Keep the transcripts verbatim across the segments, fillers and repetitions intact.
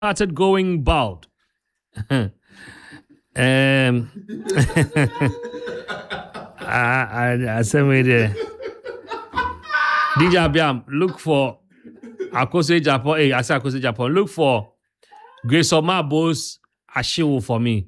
started going bald. um, I, I, I said, wait there. D J Abiam, look for Akose Japan. Hey, I said Akose Japan. Look for Grace Omabos Ashiwo for me.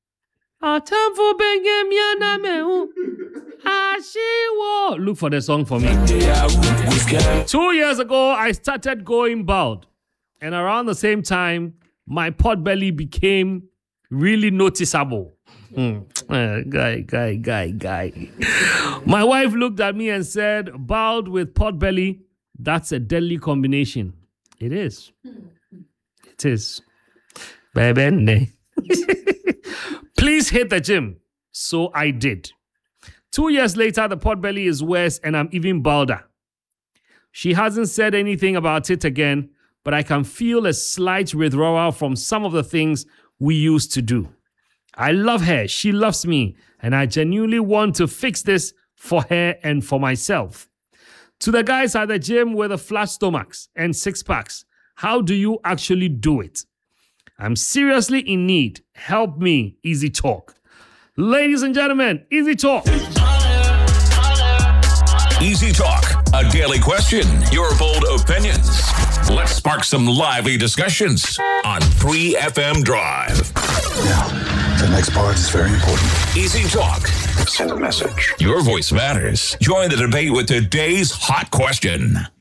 Look for the song for me. Two years ago, I started going bald. And around the same time, my pot belly became really noticeable. Mm. Uh, guy, guy, guy, guy. My wife looked at me and said, bald with pot belly, that's a deadly combination. It is. It is. Baby. Please hit the gym. So I did. Two years later, the pot belly is worse and I'm even balder. She hasn't said anything about it again, but I can feel a slight withdrawal from some of the things we used to do. I love her. She loves me. And I genuinely want to fix this for her and for myself. To the guys at the gym with the flat stomachs and six packs, how do you actually do it? I'm seriously in need. Help me. Easy Talk. Ladies and gentlemen, Easy Talk. Easy Talk, a daily question, your bold opinions. Let's spark some lively discussions on three F M Drive. Now, the next part is very important. Easy Talk. Send a message. Your voice matters. Join the debate with today's hot question.